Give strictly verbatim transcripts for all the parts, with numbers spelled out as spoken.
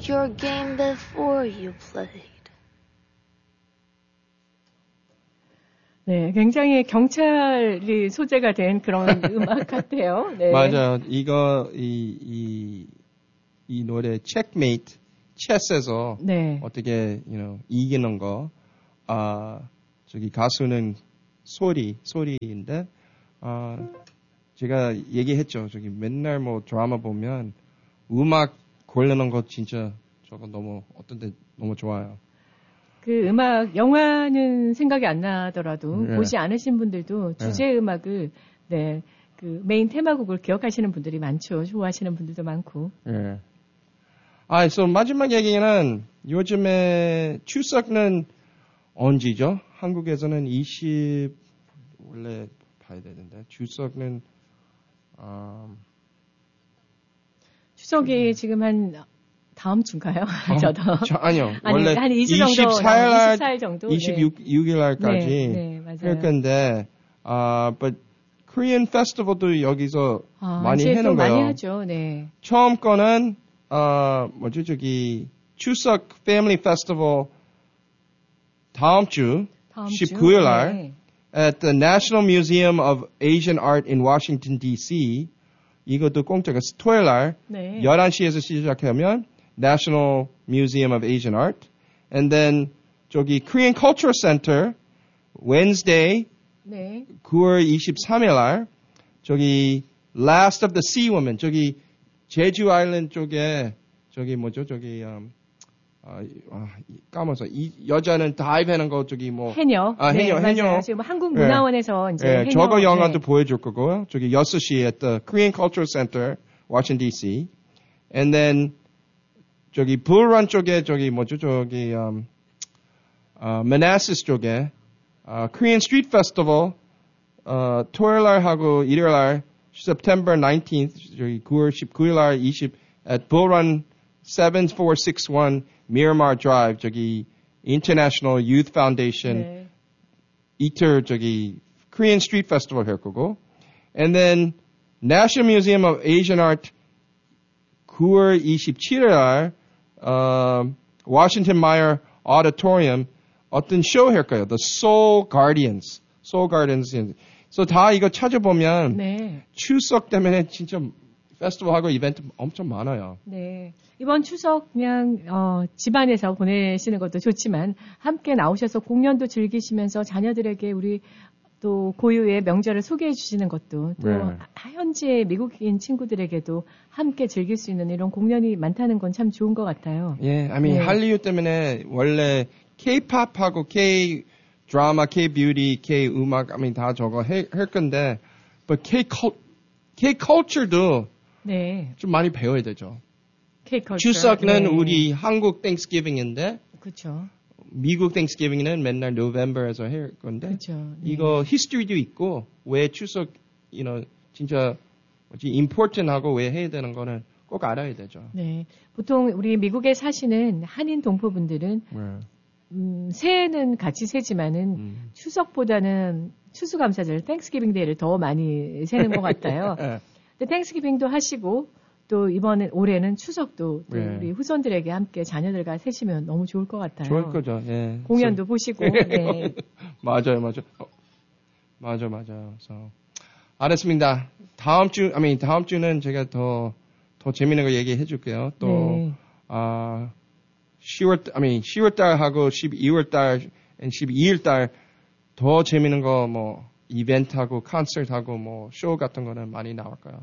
learned your game before you played. 네, 굉장히 경찰이 소재가 된 그런 음악 같아요. 네. 맞아요. 이거 이, 이, 이 노래 체크메이트, 체스에서 네. 어떻게 you know, 이기는 거, 아 저기 가수는 소리, 소리인데, 아 제가 얘기했죠. 저기 맨날 뭐 드라마 보면 음악 고르는 거 진짜 저거 너무 어떤 데 너무 좋아요. 그 음악, 영화는 생각이 안 나더라도 네. 보지 않으신 분들도 주제 네. 음악을, 네, 그 메인 테마곡을 기억하시는 분들이 많죠. 좋아하시는 분들도 많고. 네. 아, 그래서 마지막 얘기는 요즘에 추석은 언제죠? 한국에서는 이십, 원래 봐야 되는데, 추석은, 음, 추석이 음. 지금 한, 다음 주인가요? 어, 저도. 저, 아니요. 아니, 원래 한 이 주 정도. 이십사 일 날, 이십사 일 정도? 이십육 일 날까지. 네, 네, 맞아요. 할 건데, 아, uh, but Korean Festival도 여기서 아, 많이 하는 거예요. 많이 하죠, 네. 처음 거는, 어, 뭐죠, 저기, 추석 Family Festival 다음 주, 다음 십구 일 날, 네. at the National Museum of Asian Art in Washington, D C 이것도 공짜가 토요일 날, 네. 열한 시에서 시작하면, National Museum of Asian Art. And then, 저기, Korean Cultural Center, Wednesday, 네. 구월 이십삼 일 날, 저기, Last of the Sea Women, 저기, 제주 아일랜드 쪽에, 저기 뭐죠, 저기, um, 아, 아, 까먹어서, 이 여자는 다이브 하는 거, 저기 뭐. 해녀. 아, 해녀, 네, 해녀. 맞아요. 지금 한국문화원에서 네. 이제. 네, 해녀, 저거 영화도 네. 보여줄 거고요. 저기 여섯 시에 at the Korean Cultural Center, Washington, D C And then, 저기, 불런 쪽에, 저기, 뭐죠, 저기, um, 어, Manassas 쪽에, 어, Korean Street Festival, 어, 토요일 날 하고 일요일 날, September nineteenth, 저기, 구월 십구 일 날 이십, at Bull Run seven four six one Miramar Drive, 저기, International Youth Foundation, 네. 이틀, 저기, Korean Street Festival 할 거고, and then, National Museum of Asian Art, 구월 이십칠 일 날, 어, Washington Meyer Auditorium 어떤 쇼 할 거예요. The Soul Guardians. Soul Guardians. 그래서 다 이거 찾아보면 네. 추석 때문에 진짜 페스티벌하고 이벤트 엄청 많아요. 네. 이번 추석 그냥 어, 집안에서 보내시는 것도 좋지만 함께 나오셔서 공연도 즐기시면서 자녀들에게 우리 또 고유의 명절을 소개해 주시는 것도 또 네. 현지의 미국인 친구들에게도 함께 즐길 수 있는 이런 공연이 많다는 건 참 좋은 것 같아요. 예, I mean, 네. 한류 때문에 원래 K-팝하고 K-드라마, K-뷰티, K-음악, I mean, 다 저거 해, 할 건데, but K-culture, K-culture도 네. 좀 많이 배워야 되죠. K-culture. 추석은 네. 우리 한국 Thanksgiving인데, 그렇죠. 미국 Thanksgiving은 맨날 November에서 할 건데, 그렇죠. 네. 이거 history도 있고, 왜 추석, you know, 진짜 뭐지, important하고 왜 해야 되는 거는 꼭 알아야 되죠. 네. 보통 우리 미국에 사시는 한인 동포분들은 네. 음, 새해는 같이 세지만은 음. 추석보다는 추수감사절, 땡스기빙 데이를 더 많이 세는 것 같아요. 네. 근데 땡스기빙도 하시고 또 이번에 올해는 추석도 또 네. 우리 후손들에게 함께 자녀들과 세시면 너무 좋을 것 같아요. 좋을 거죠. 예. 공연도 보시고. 네. 맞아요, 맞아요. 어, 맞아, 맞아요. So, 알았습니다. 다음 주, I mean, 다음 주는 제가 더, 더 재밌는 거 얘기해 줄게요. 또, 네. 아, 시월, I mean, 시월 달하고 십이월 달, 십이 일 달 더 재밌는 거, 뭐, 이벤트하고, 콘서트하고, 뭐, 쇼 같은 거는 많이 나올 거예요.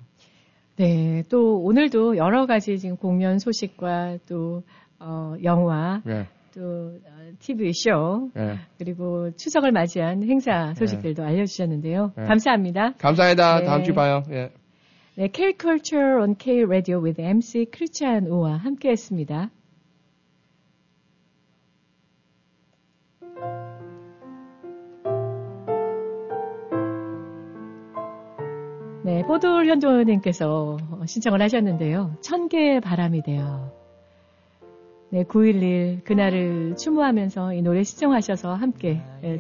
네. 또 오늘도 여러 가지 지금 공연 소식과 또, 어, 영화, 네. 또, 티비 쇼, 네. 그리고 추석을 맞이한 행사 소식들도 네. 알려주셨는데요. 네. 감사합니다. 감사합니다. 네. 다음 주 봐요. 예. 네, K-Culture on K-Radio with 엠씨 크리스찬 우와 함께 했습니다. 네, 뽀돌 현도님께서 신청을 하셨는데요. 천 개의 바람이 되어. 네, 구일일 그날을 추모하면서 이 노래 시청하셔서 함께